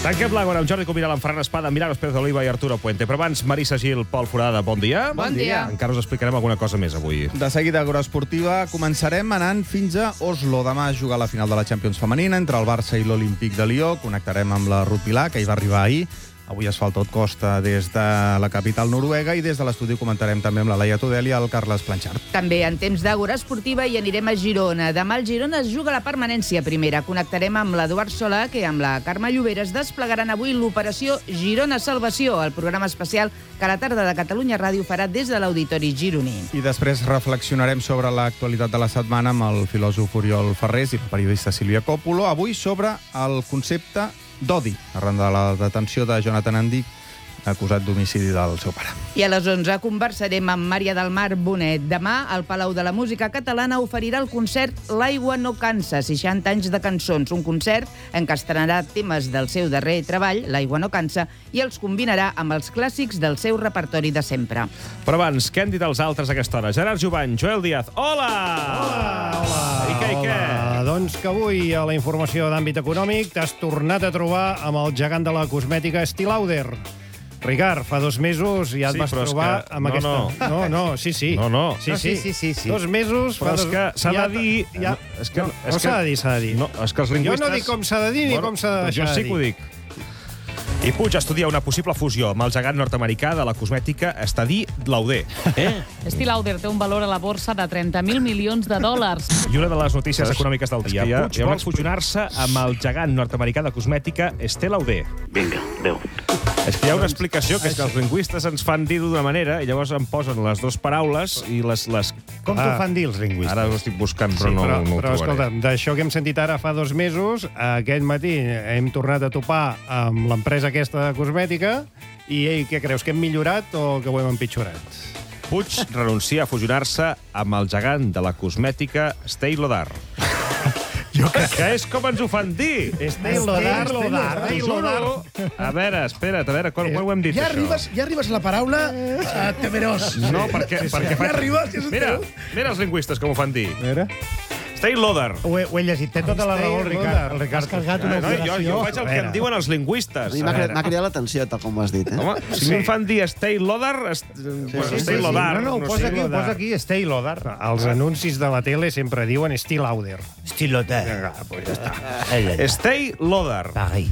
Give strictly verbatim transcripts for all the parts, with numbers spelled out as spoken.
Tanquem l'Àgora amb Jordi Cuminal, amb Ferran Espada, Milagros Pérez Oliva i Arturo Puente. Però abans, Marissa Gil, Pol Forada, bon dia. Bon dia. Encara us explicarem alguna cosa més avui. De seguida, Àgora Esportiva, començarem anant fins a Oslo. Demà es juga la final de la Champions femenina entre el Barça i l'Olímpic de Lió. Connectarem amb la Ruth Pilar, que hi va arribar ahir. Avui es fa el tot costa des de la capital noruega i des de l'estudi comentarem també amb la Laia Tudel i el Carles Planchart. També en temps d'Àgora Esportiva hi anirem a Girona. Demà el Girona es juga la permanència primera. Connectarem amb l'Eduard Solà, que amb la Carme Lloberes desplegaran avui l'operació Girona Salvació, el programa especial que a la tarda de Catalunya Ràdio farà des de l'Auditori gironí. I després reflexionarem sobre l'actualitat de la setmana amb el filòsof Oriol Ferrés i la periodista Sílvia Còpolo. Avui sobre el concepte d'odi, arran de la detenció de Jonathan Andic, acusat d'homicidi del seu pare. I a les onze conversarem amb Mària del Mar Bonet. Demà, el Palau de la Música Catalana oferirà el concert L'aigua no cansa, seixanta anys de cançons, un concert en què estrenarà temes del seu darrer treball, L'aigua no cansa, i els combinarà amb els clàssics del seu repertori de sempre. Però abans, què han dit els altres a aquesta hora? Gerard Jubany, Joel Díaz, hola! Hola, hola. I què, i què? Hola. Doncs que avui, a la informació d'àmbit econòmic, t'has tornat a trobar amb el gegant de la cosmètica Estée Lauder. Ricard, fa dos mesos ja et Sí, vas però és trobar que- amb no, aquesta... no. no, no, sí, sí. No, no. Sí, No, sí. sí, sí, sí. Dos mesos... Però fa és dos... que s'ha ja- de dir... Ja... És que, no, és no que... s'ha de dir, s'ha de dir. No, és que els lingüistes... Jo no dic com s'ha de dir ni com s'ha de doncs deixar jo sí de que ho dir. dic. I Puig estudia una possible fusió amb el gegant nord-americà de la cosmètica Estée Lauder. Eh? Estée Lauder té un valor a la borsa de trenta mil milions de dòlars. I una de les notícies Saps? econòmiques del És dia. que hi ha- Puig hi ha vol una fusionar-se amb el gegant nord-americà de cosmètica Estée Lauder. Vinga, adéu. És que hi ha una explicació, que és que els lingüistes ens fan dir-ho d'una manera i llavors em posen les dues paraules i les... les... Com t'ho fan dir els lingüistes? Ara ho estic buscant, però Sí, no, però, no ho però trobaré. escolta'm, d'això que hem sentit ara fa dos mesos, aquest matí hem tornat a topar amb l'empresa aquesta de cosmètica i ei, què creus, que hem millorat o que ho hem empitjorat? Puig renuncia a fusionar-se amb el gegant de la cosmètica Estée Lauder. Jo crec que és com ens ho fan dir. Estée Lauder, T'ho juro. A veure, espera't, a veure, quan, quan ho hem dit, Ja això? arribes, ja arribes a la paraula uh, temerós. No, perquè... perquè Ja arribes, ja és un Mira, teu. mira els lingüistes com ho fan dir. A veure... Estée Lauder. Ho he, ho he llegit. Té tota la raó, el Ricard. El Ricard. Has carregat Ah, una no, jo, operació. jo faig el que em diuen els lingüistes. A mi m'ha cre- m'ha cridat l'atenció, tal com ho has dit, eh? Home, si sí. em fan dir Estée Lauder... Est... Sí, Sí, Estée sí, Lauder. No, no, ho posa aquí, ho posa aquí, Estée Lauder. Els anuncis de la tele sempre diuen Estée Lauder. Estée Lauder. Vinga, pues ja està. Estée Lauder. Paris.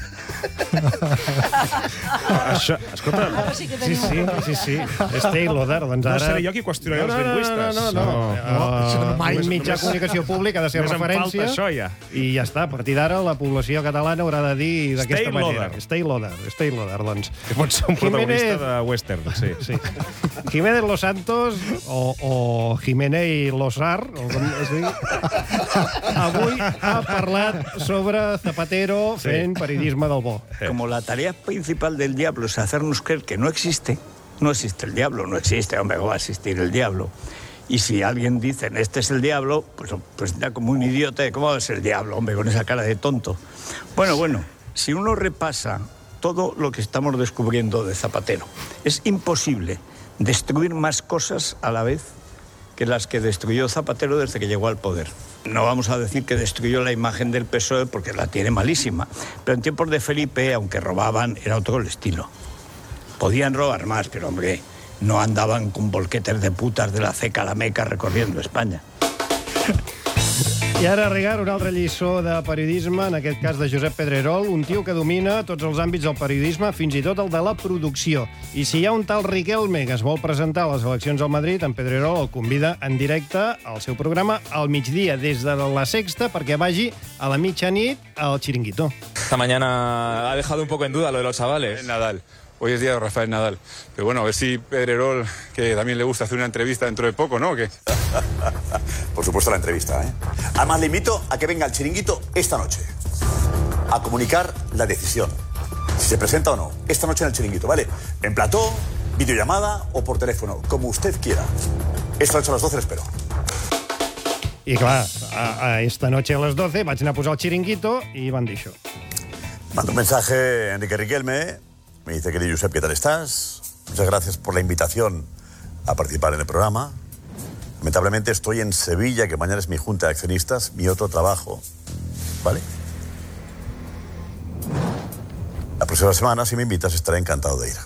Això, escolta, Sí, sí, sí, sí. Estée Lauder, doncs no ara... seré jo qui qüestionaré No, els no, no, lingüistes. no, no, no. No, això no mai. Un mitjà de comunicació públic ha de ser Només em referència. falta això, ja. I ja està, a partir d'ara la població catalana haurà de dir d'aquesta Estée manera. Lauder. Estée Lauder. Estée Lauder, doncs. Que pot ser un protagonista Jiménez. de western, sí. Sí. Jiménez Los Santos o, o Jiménez Losar, o com es digui, avui ha parlat sobre Zapatero fent periodisme del bo. Como la tarea principal del diablo es hacernos creer que no existe, no existe el diablo, no existe, hombre, ¿cómo va a existir el diablo? Y si alguien dice, este es el diablo, pues, pues da como un idiota, ¿cómo va a ser el diablo, hombre, con esa cara de tonto? Bueno, bueno, si uno repasa todo lo que estamos descubriendo de Zapatero, es imposible destruir más cosas a la vez que las que destruyó Zapatero desde que llegó al poder. No vamos a decir que destruyó la imagen del P S O E porque la tiene malísima, pero en tiempos de Felipe, aunque robaban, era otro el estilo. Podían robar más, pero hombre, no andaban con bolquetes de putas de la ceca a la Meca recorriendo España. I ara, Ricard, una altra lliçó de periodisme, en aquest cas de Josep Pedrerol, un tio que domina tots els àmbits del periodisme, fins i tot el de la producció. I si hi ha un tal Riquelme que es vol presentar a les eleccions al Madrid, en Pedrerol el convida en directe al seu programa al migdia, des de la Sexta, perquè vagi a la mitjanit al Chiringuito. Esta mañana ha dejado un poco en duda lo de los chavales. Nadal. Hoy es día de Rafael Nadal. Pero bueno, a ver si Pedrerol, que también le gusta hacer una entrevista dentro de poco, ¿no? ¿O qué? Por supuesto la entrevista, ¿eh? Además le invito a que venga al Chiringuito esta noche a comunicar la decisión. Si se presenta o no. Esta noche en el Chiringuito, ¿vale? En plató, videollamada o por teléfono, como usted quiera. Esta noche a las doce le espero. I clar, a, a esta noche a les doce vaig anar a posar el Chiringuito i van dir això. Mando un mensaje a Enrique Riquelme. Me dice, querido Josep, ¿qué tal estás? Muchas gracias por la invitación a participar en el programa. Lamentablemente estoy en Sevilla, que mañana es mi junta de accionistas, mi otro trabajo. ¿Vale? próximas semanas, si me invitas, estaré encantado de ir.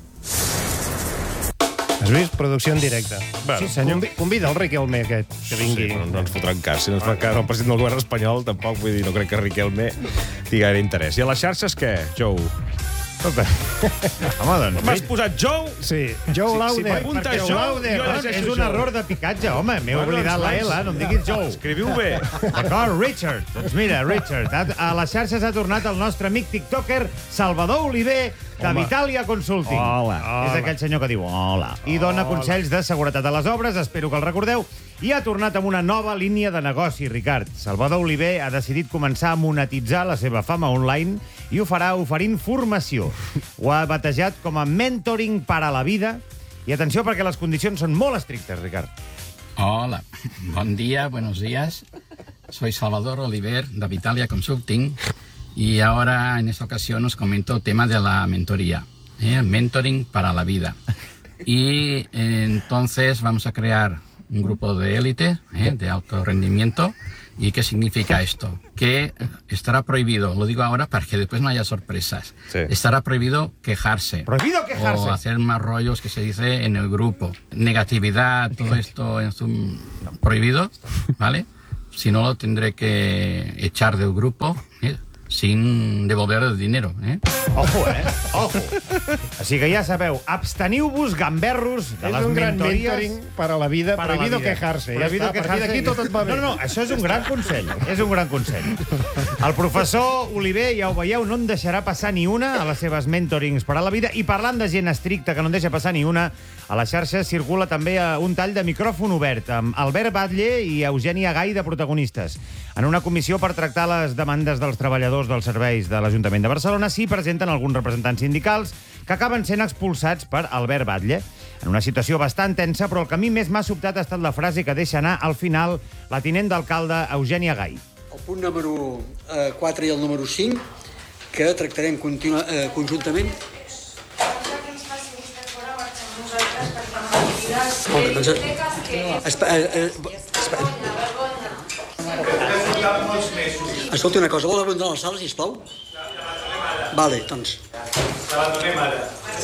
Has vist? Producció en directe. Bueno, sí, senyor. Convi convida el Riquelme aquest, que vingui. Sí, però no ens fotran cas. Si no ens fan cas el president del govern espanyol, tampoc, vull dir, no crec que Riquelme tingui gaire interès. I a les xarxes, què, Joe? Escolta. Home, doncs... M'has posat Joe? Sí, Joe Lauder. Si m'apunta Perquè Joe, Lauder, jo llegeixo és un Joe. error de picatge, home. M'he Bueno, oblidat doncs, la L, no em diguis Joe. Escriviu bé. D'acord, Richard. Doncs mira, Richard, a les xarxes ha tornat el nostre amic tiktoker Salvador Oliver, de Vitalia Consulting. Hola. És aquell senyor que diu hola. I dona consells de seguretat a les obres, espero que el recordeu, i ha tornat amb una nova línia de negoci, Ricard. Salvador Oliver ha decidit començar a monetitzar la seva fama online i ho farà oferint formació. Ho ha batejat com a mentoring para la vida. I atenció, perquè les condicions són molt estrictes, Ricard. Hola, buen día, buenos días. Soy Salvador Oliver de Vitalia Consulting y ahora en esta ocasión os comento el tema de la mentoría, ¿eh? Mentoring para la vida. Y eh, entonces vamos a crear un grupo de élite, ¿eh? De alto rendimiento. ¿Y qué significa esto? Que estará prohibido, lo digo ahora para que después no haya sorpresas, sí. Estará prohibido quejarse. ¿Prohibido quejarse? O hacer más rollos que se dice en el grupo. Negatividad, todo esto es un... prohibido, ¿vale? Si no, lo tendré que echar del grupo, ¿eh? Sin devolver el dinero, eh? Ojo, eh? Ojo. Així que ja sabeu, absteniu-vos, gamberros, de les mentories... És un gran mentoring per a la vida, prohibido quejarse. Ja està, a partir d'aquí tot et va bé. No, no, això és un gran consell, és un gran consell. El professor Oliver, ja ho veieu, no en deixarà passar ni una a les seves mentorings per a la vida, i parlant de gent estricta que no en deixa passar ni una, a la xarxa circula també un tall de micròfon obert amb Albert Batlle i Eugènia Gai de protagonistes. En una comissió per tractar les demandes dels treballadors dels serveis de l'Ajuntament de Barcelona s'hi presenten alguns representants sindicals que acaben sent expulsats per Albert Batlle. En una situació bastant tensa, però el que a mi més m'ha sobtat ha estat la frase que deixa anar al final la tinent d'alcalde Eugènia Gai. El punt número quatre i el número cinc, que tractarem continu- eh, conjuntament. Escolta, doncs... Espera, eh, espera. Escolta una cosa, vol abandonar la sala, sisplau? Vale, doncs. L'abandonem ara.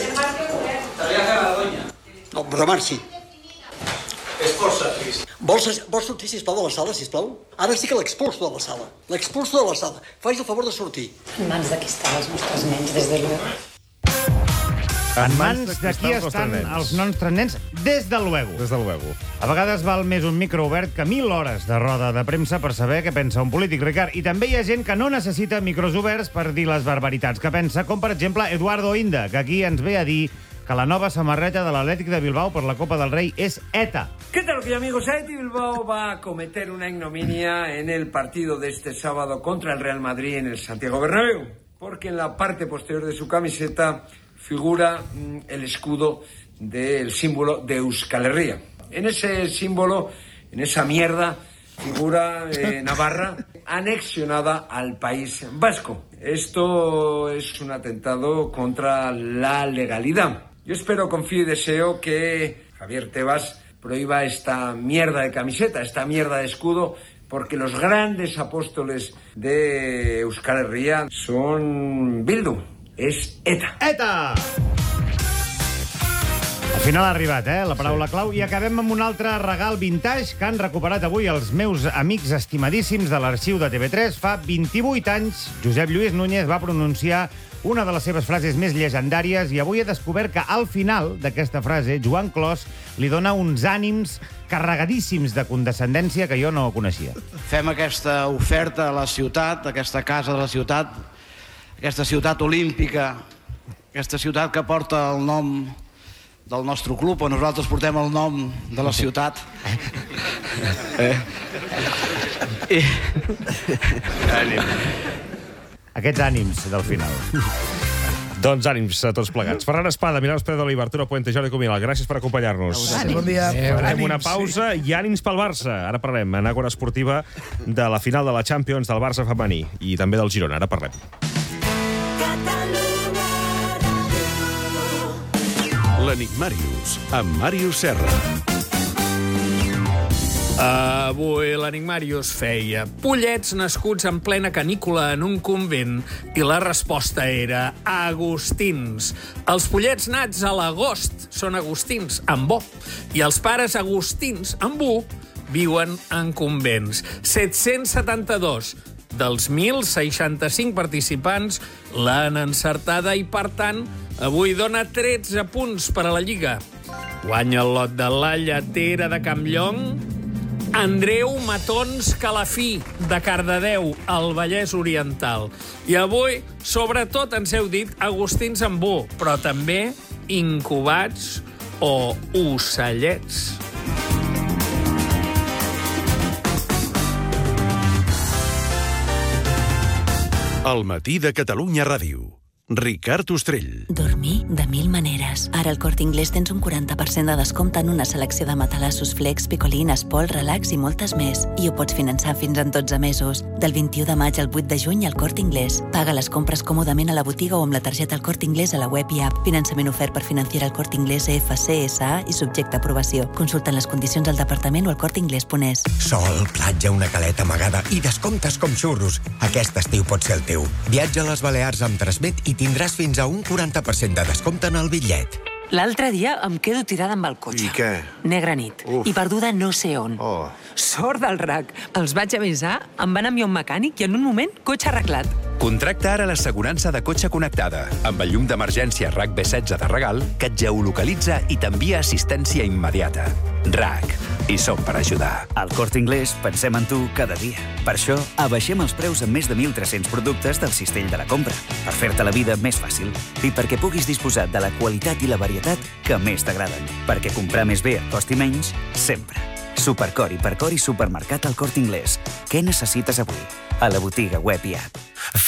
No, però marxi. És força trist. Vols, vols sortir, sisplau, de la sala, sisplau? Ara sí que l'expulso de la sala. L'expulso de la sala. Faig el favor de sortir. En mans de qui estan els nostres nens, des de luego. En mans de qui estan els nostres nens, des de luego. Des de luego. A vegades val més un micro obert que mil hores de roda de premsa per saber què pensa un polític, Ricard. I també hi ha gent que no necessita micros oberts per dir les barbaritats que pensa, com per exemple Eduardo Inda, que aquí ens ve a dir que la nova samarreta de l'Atlètic de Bilbao per la Copa del Rei és ETA. ¿Qué tal, amigos? Athletic Bilbao va a cometer una ignominia en el partido de este sábado contra el Real Madrid en el Santiago Bernabéu, porque en la parte posterior de su camiseta figura mmm, el escudo del símbolo de Euskal Herria. En ese símbolo, en esa mierda, figura eh, Navarra anexionada al País Vasco. Esto es un atentado contra la legalidad. Yo espero, confío y deseo que Javier Tebas prohíba esta mierda de camiseta, esta mierda de escudo, porque los grandes apóstoles de Euskal Herria son Bildu. És ETA. ETA! Al final ha arribat, eh, la paraula clau. I acabem amb un altre regal vintage que han recuperat avui els meus amics estimadíssims de l'arxiu de T V tres. Fa vint-i-vuit anys, Josep Lluís Núñez va pronunciar una de les seves frases més llegendàries i avui he descobert que al final d'aquesta frase Joan Clos li dona uns ànims carregadíssims de condescendència que jo no coneixia. Fem aquesta oferta a la ciutat, aquesta casa de la ciutat, aquesta ciutat olímpica, aquesta ciutat que porta el nom del nostre club, on nosaltres portem el nom de la ciutat. Eh? I... Aquests ànims del final. Doncs ànims a tots plegats. Ferran Espada, Milà Espera d'Oliva, Arturo Puente, Jordi Cuminal, gràcies per acompanyar-nos. Bon dia. Farem una pausa i ànims pel Barça. Ara parlem en Àgora Esportiva de la final de la Champions del Barça femení i també del Girona. Ara parlem. L'Enigmàrius, amb Màrius Serra. Avui l'Enigmàrius feia pollets nascuts en plena canícula en un convent i la resposta era agustins. Els pollets nats a l'agost són agustins, amb O, i els pares agustins, amb U, viuen en convents. set-cents setanta-dos dels mil seixanta-cinc participants l'han encertada i, per tant, avui dona tretze punts per a la Lliga. Guanya el lot de la Lletera de Campllong Andreu Matons Calafí, de Cardedeu, al Vallès Oriental. I avui, sobretot, ens heu dit agustins amb U, però també incubats o ocellets. El matí de Catalunya Ràdio. Ricard Ostrell. Dormir de mil maneres. Ara al Corte Inglés tens un quaranta per cent de descompte en una selecció de matalassos Flex, Picolín, Espol, Relax i moltes més. I ho pots finançar fins en dotze mesos. Del vint-i-u de maig al vuit de juny al Corte Inglés. Paga les compres còmodament a la botiga o amb la targeta al Corte Inglés a la web i app. Finançament ofert per Financiera al Corte Inglés E F C S A i subjecte a aprovació. Consulta les condicions al departament o al corte inglés punt es. Sol, platja, una caleta amagada i descomptes com xurros. Aquest estiu pot ser el teu. Viatja a les Balears amb Transmet i tindràs fins a un quaranta per cent de descompte en el bitllet. L'altre dia em quedo tirada amb el cotxe. I què? Negra nit. Uf. I perduda no sé on. Oh. Sort del R A C. Els vaig avisar, em van enviar un mecànic i en un moment, cotxe arreglat. Contracta ara l'assegurança de cotxe connectada, amb el llum d'emergència R A C B setze de regal, que et geolocalitza i t'envia assistència immediata. R A C. I som per ajudar. Al Corte Inglés pensem en tu cada dia. Per això, abaixem els preus en més de mil tres-cents productes del cistell de la compra, per fer-te la vida més fàcil i perquè puguis disposar de la qualitat i la varietat que més t'agraden. Perquè comprar més bé et costi menys, sempre. Supercor, Hipercor i Supermercat al Corte Inglés. Què necessites avui? A la botiga web i app.